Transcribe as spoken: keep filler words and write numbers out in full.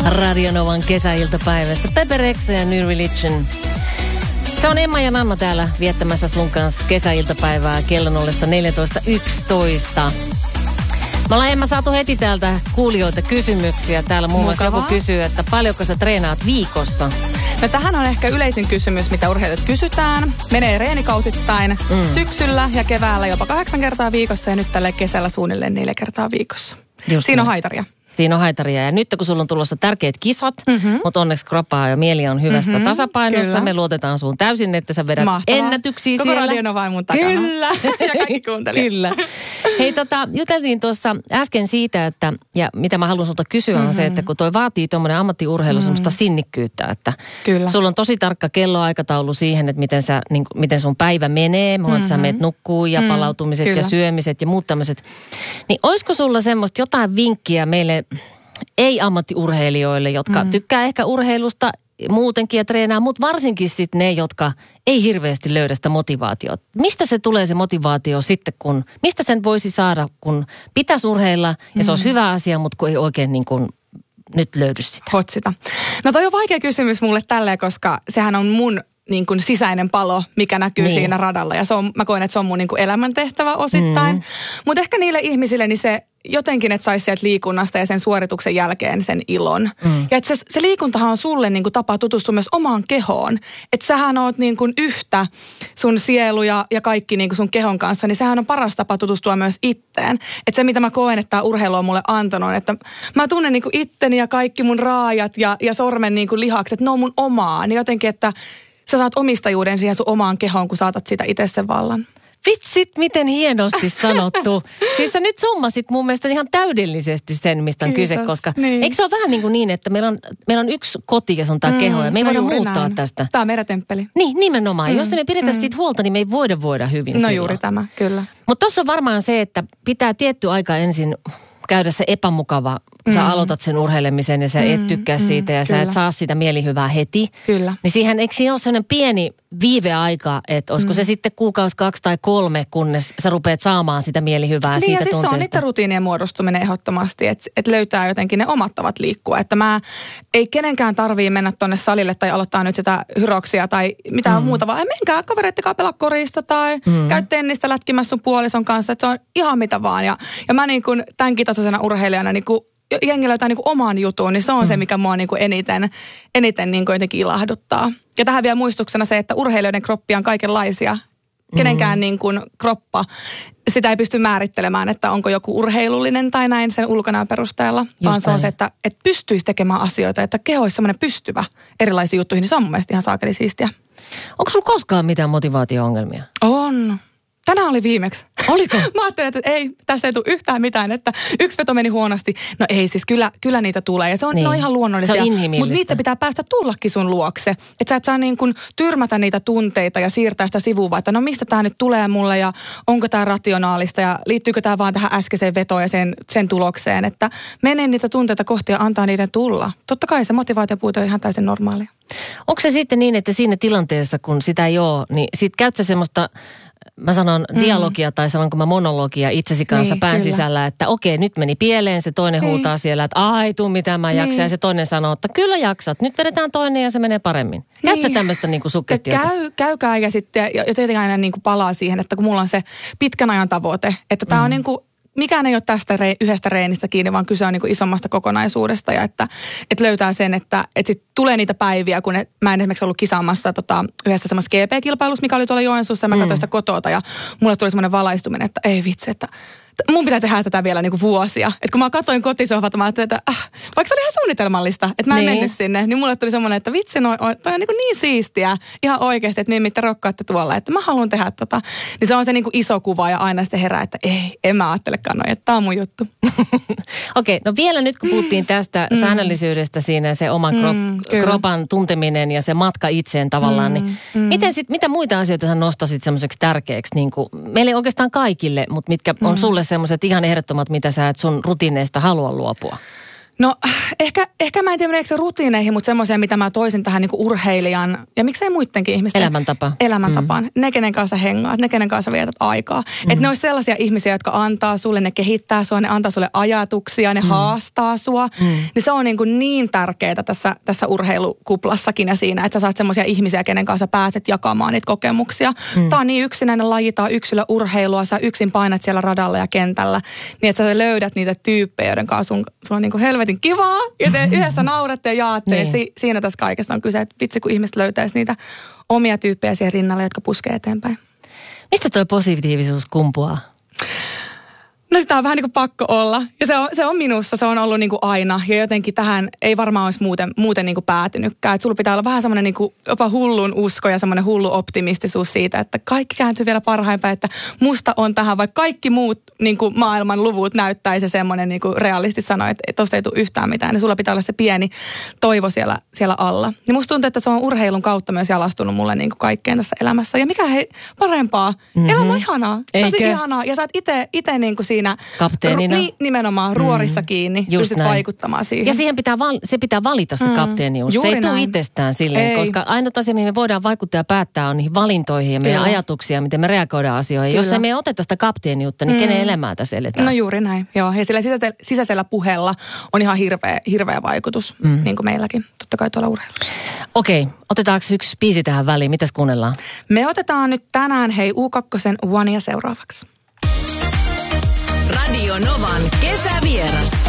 Radio Novan kesäiltapäivässä. Pepe Rexa ja New Religion. Se on Emma ja Nanna täällä viettämässä sun kanssa kesäiltapäivää kellon ollessa neljätoista yksitoista. Me ollaan Emma saatu heti täältä kuulijoilta kysymyksiä. Täällä muun muassa joku kysyy, että paljonko sä treenaat viikossa? No tähän on ehkä yleisin kysymys, mitä urheilijat kysytään. Menee reenikausittain mm. syksyllä ja keväällä jopa kahdeksan kertaa viikossa ja nyt tällä kesällä suunnilleen neljä kertaa viikossa. Just Siinä niin. on haitaria. Siinä on haitaria. Ja nyt kun sulla on tulossa tärkeät kisat, mm-hmm. mutta onneksi kroppaa ja mieli on hyvässä mm-hmm. tasapainossa. Kyllä. Me luotetaan suun täysin, että sä vedät Mahtavaa. ennätyksiä Koko siellä. Koko Radio Nova mun takana. Kyllä. Ja kaikki kuuntelijat. Kyllä. Hei tota, juteltiin tuossa äsken siitä, että, ja mitä mä haluan sulta kysyä mm-hmm. on se, että kun toi vaatii tuommoinen ammattiurheilu mm-hmm. semmoista sinnikkyyttä, että Kyllä. sulla on tosi tarkka kelloaikataulu siihen, että miten, sä, niin, miten sun päivä menee, mm-hmm. sä meet nukkuu ja mm-hmm. palautumiset Kyllä. ja syömiset ja muut tämmöiset. Niin olisiko sulla semmoista jotain vinkkiä meille ei-ammattiurheilijoille, jotka mm. tykkää ehkä urheilusta muutenkin ja treenaa, mutta varsinkin sitten ne, jotka ei hirveästi löydä sitä motivaatiota. Mistä se tulee se motivaatio sitten, kun, mistä sen voisi saada, kun pitäisi urheilla ja se olisi mm. hyvä asia, mutta kun ei oikein niin kuin nyt löydy sitä? Hotsita. No toi on vaikea kysymys mulle tälleen, koska sehän on mun niin kuin sisäinen palo, mikä näkyy niin. siinä radalla. Ja se on, mä koen, että se on mun niin kuin elämäntehtävä osittain. Mm. Mutta ehkä niille ihmisille niin se jotenkin, että saisi sieltä liikunnasta ja sen suorituksen jälkeen sen ilon. Mm. Ja että se, se liikuntahan on sulle niin kuin tapa tutustua myös omaan kehoon. Että sähän oot niin kuin yhtä sun sielu ja, ja kaikki niin kuin sun kehon kanssa, niin sehän on paras tapa tutustua myös itteen. Että se, mitä mä koen, että tämä urheilu on mulle antanut, että mä tunnen niin kuin itteni ja kaikki mun raajat ja, ja sormen niin kuin lihakset, ne on mun omaa. Niin jotenkin, että sä saat omistajuuden siihen sun omaan kehoon, kun saatat sitä itse sen vallan. Vitsit, miten hienosti sanottu. Siis sä nyt summasit mun mielestä ihan täydellisesti sen, mistä on Kiitos. kyse, koska niin. eikö se ole vähän niin kuin niin, että meillä on, meillä on yksi koti ja se on tämä mm, keho ja me ei no voida muuttaa näin. tästä. Tämä on meidän temppeli. Niin, nimenomaan. Mm, Jos me pidetään mm. siitä huolta, niin me ei voida voida hyvin No silloin. juuri tämä, kyllä. Mutta tuossa on varmaan se, että pitää tietty aika ensin käydä se epämukava. Sä mm. aloitat sen urheilemisen ja sä mm, et tykkää mm, siitä ja kyllä. sä et saa sitä mielihyvää heti. Kyllä. Niin siihen, eikö siinä ole sellainen pieni viiveaika, että olisiko mm. se sitten kuukausi, kaksi tai kolme, kunnes sä rupeat saamaan sitä mielihyvää niin siitä ja siis tunteesta. Se on niiden rutiinien muodostuminen ehdottomasti, että et löytää jotenkin ne omat tavat liikkua. Että mä, ei kenenkään tarvii mennä tonne salille tai aloittaa nyt sitä hyroksia tai mitään mm. muuta, vaan menkää kavereittekaa pelaa korista tai mm. käy tennistä lätkimässä sun puolison kanssa, että se on ihan mitä vaan. Ja, ja mä niin kuin tämänkin tasoisena urheilijana niin kuin jengi löytää niin kuin oman jutun, niin se on mm. se, mikä mua niin kuin eniten, eniten niin kuin jotenkin ilahduttaa. Ja tähän vielä muistuksena se, että urheilijoiden kroppia on kaikenlaisia. Kenenkään mm. niin kuin kroppa, sitä ei pysty määrittelemään, että onko joku urheilullinen tai näin sen ulkonäön perusteella. Just vaan se on se, että, että pystyisi tekemään asioita, että keho olisi semmoinen pystyvä erilaisiin juttuihin, niin se on mun mielestä ihan saakeli siistiä. Onko sulla koskaan mitään motivaatio-ongelmia? On. Tänään oli viimeksi. Oliko? Mä ajattelin, että ei, tässä ei tule yhtään mitään, että yksi veto meni huonosti. No ei, siis kyllä, kyllä niitä tulee ja se on, niin. ne on ihan luonnollisia. Se on inhimillistä. Mutta niitä pitää päästä tullakin sun luokse. Että sä et saa niin kuin tyrmätä niitä tunteita ja siirtää sitä sivuun, että no mistä tää nyt tulee mulle ja onko tää rationaalista ja liittyykö tää vaan tähän äskeiseen vetoon ja sen, sen tulokseen. Että mene niitä tunteita kohti ja antaa niiden tulla. Totta kai se motivaatiopuute on ihan täysin normaalia. Onko se sitten niin, että siinä tilanteessa, kun sitä ei ole, niin sit käyt sä semmoista, mä sanon dialogia mm. tai sanonko mä monologia itsesi kanssa niin, pään kyllä. sisällä, että okei, nyt meni pieleen, se toinen niin. huutaa siellä, että ai tuu mitä mä jaksan, niin. ja se toinen sanoo, että kyllä jaksat, nyt vedetään toinen ja se menee paremmin. Käyt niin. sä tämmöistä niinku suggestiota? Käy, käykää ja sitten ja tietenkin aina niinku palaa siihen, että kun mulla on se pitkän ajan tavoite, että tää mm. on niinku mikään ei ole tästä rei, yhdestä reenistä kiinni, vaan kyse on niin kuin isommasta kokonaisuudesta ja että, että löytää sen, että, että sit tulee niitä päiviä, kun et, mä en esimerkiksi ollut kisaamassa tota, yhdessä semmoisessa G P-kilpailussa, mikä oli tuolla Joensuussa ja mä mm. katsoin sitä kotota ja mulle tuli semmoinen valaistuminen, että ei vitsi, että mun pitää tehdä tätä vielä niin kuin vuosia. Että kun mä katsoin kotisohvalta, mä ajattelin, että äh, vaikka se oli ihan suunnitelmallista, että mä en niin. mennyt sinne, niin mulle tuli semmoinen, että vitsi, no, toi on niin, niin siistiä ihan oikeasti, että mitä rokkaatte tuolla, että mä haluan tehdä tota. Niin se on se niin kuin iso kuva ja aina sitten herää, että ei, en mä ajattelekaan noin, että tää on mun juttu. Okei, okay, no vielä nyt kun puhuttiin tästä mm. säännöllisyydestä siinä, se oman krop, mm, kropan tunteminen ja se matka itseen tavallaan, mm, niin mm. miten sit, mitä muita asioita sä nostasit semmoiseksi tärkeäksi, niin kuin meille oikeastaan kaikille, mutta mitkä on mm. sulle semmoiset ihan ehdottomat, mitä sä et sun rutiineista halua luopua? No ehkä, ehkä mä en tiedä meneekö se rutiineihin, mutta semmoisia, mitä mä toisin tähän niin kuin urheilijan ja miksei muidenkin ihmisten. Elämäntapa. Elämäntapaan. Mm. Ne, kenen kanssa hengaat, ne, kenen kanssa vietät aikaa. Mm. Että ne olisi sellaisia ihmisiä, jotka antaa sulle, ne kehittää sua, ne antaa sulle ajatuksia, ne mm. haastaa sua. Mm. Niin se on niin, kuin niin tärkeää tässä, tässä urheilukuplassakin ja siinä, että sä saat semmoisia ihmisiä, kenen kanssa pääset jakamaan niitä kokemuksia. Mm. Tää on niin yksinäinen laji, tää on yksilöurheilua, sä yksin painat siellä radalla ja kentällä, niin että sä löydät niitä tyyppejä, joiden kanssa sun, sun on niin kuin helvetin kivaa, ja te yhdessä nauratte ja jaatte, niin. Ja si, siinä tässä kaikessa on kyse, että vitsi kun ihmiset löytäisi niitä omia tyyppejä siihen rinnalle, jotka puskee eteenpäin. Mistä toi positiivisuus kumpuaa? No sitä on vähän niin kuin pakko olla. Ja se on, se on minussa, se on ollut niin kuin aina. Ja jotenkin tähän ei varmaan olisi muuten, muuten niin kuin päätynytkään. Että sulla pitää olla vähän semmoinen niin kuin jopa hullun usko ja semmoinen hullu optimistisuus siitä, että kaikki kääntyy vielä parhainpäin. Että musta on tähän, vaikka kaikki muut niin kuin maailman luvut näyttäisi semmoinen niin kuin realisti sanoa, että tosta ei tule yhtään mitään. Niin sulla pitää olla se pieni toivo siellä, siellä alla. Ja musta tuntuu, että se on urheilun kautta myös jalastunut mulle niin kuin kaikkeen tässä elämässä. Ja mikä hei, parempaa. Mm-hmm. Elämä on ihanaa. Eikö? Tosi ihanaa. Ja sä oot ite, ite niin kuin siinä kapteenina. Ru, nimenomaan ruorissa mm, kiinni, pystyt näin. Vaikuttamaan siihen. Ja siihen pitää, val, se pitää valita se mm, kapteenius. Se ei tule itsestään silleen, ei. Koska ainut asia, mihin me voidaan vaikuttaa ja päättää, on niihin valintoihin ja meidän Kyllä. ajatuksia, miten me reagoidaan asioihin. Kyllä. Jos emme oteta sitä kapteeniutta, niin mm. kenen elämää tässä eletään? No juuri näin, joo. Ja sillä sisäisellä, sisäisellä puheella on ihan hirveä, hirveä vaikutus, mm. niin kuin meilläkin, totta kai tuolla urheilussa. Okei, okay. Otetaanko yksi biisi tähän väliin? Mitäs kuunnellaan? Me otetaan nyt tänään hei U kaksi One ja seuraavaksi. Radio Novan kesävieras.